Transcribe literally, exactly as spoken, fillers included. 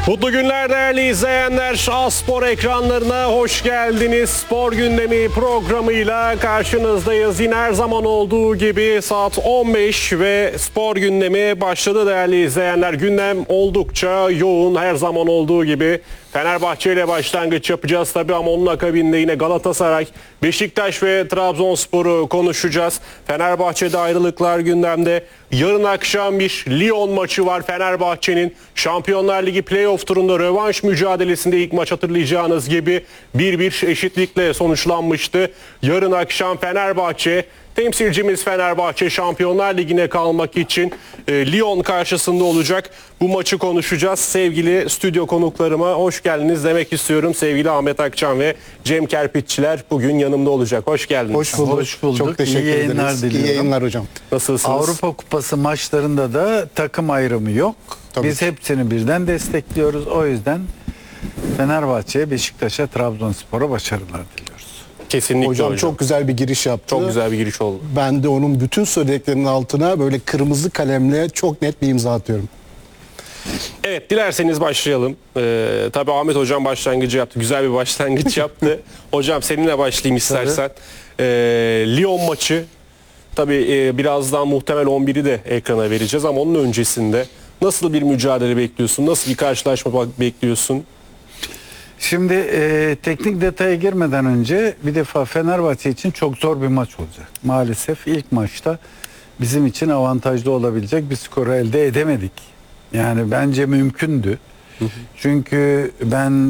Mutlu günler değerli izleyenler. A-Spor ekranlarına hoş geldiniz. Spor gündemi programıyla karşınızdayız. Yine her zaman olduğu gibi saat on beş ve spor gündemi başladı değerli izleyenler. Gündem oldukça yoğun, her zaman olduğu gibi. Fenerbahçe ile başlangıç yapacağız tabii ama onun akabinde yine Galatasaray, Beşiktaş ve Trabzonspor'u konuşacağız. Fenerbahçe'de ayrılıklar gündemde. Yarın akşam bir Lyon maçı var Fenerbahçe'nin. Şampiyonlar Ligi playoff turunda rövanş mücadelesinde ilk maç hatırlayacağınız gibi bir bir eşitlikle sonuçlanmıştı. Yarın akşam Fenerbahçe, temsilcimiz Fenerbahçe Şampiyonlar Ligi'ne kalmak için e, Lyon karşısında olacak. Bu maçı konuşacağız. Sevgili stüdyo konuklarıma hoş geldiniz demek istiyorum. Sevgili Ahmet Akçan ve Cem Kerpiççiler bugün yanımda olacak. Hoş geldiniz. Hoş bulduk. Hoş bulduk. Çok teşekkür İyi yayınlar ederiz. diliyorum. İyi yayınlar hocam. Nasılsınız? Avrupa Kupası maçlarında da takım ayrımı yok. Tabii Biz ki. hepsini birden destekliyoruz. O yüzden Fenerbahçe'ye, Beşiktaş'a, Trabzonspor'a başarılar diliyoruz. Kesinlikle Hocam, hocam. çok güzel bir giriş yaptı. Çok güzel bir giriş oldu. Ben de onun bütün söylediklerinin altına böyle kırmızı kalemle çok net bir imza atıyorum. Evet, dilerseniz başlayalım. Ee, tabii Ahmet Hocam başlangıcı yaptı. Güzel bir başlangıç yaptı. Hocam seninle başlayayım istersen. Ee, Lyon maçı. Tabii e, birazdan muhtemel on biri de ekrana vereceğiz ama onun öncesinde nasıl bir mücadele bekliyorsun? Nasıl bir karşılaşma bak- bekliyorsun? Şimdi e, teknik detaya girmeden önce bir defa Fenerbahçe için çok zor bir maç olacak. Maalesef ilk maçta bizim için avantajlı olabilecek bir skoru elde edemedik. Yani bence mümkündü. Çünkü ben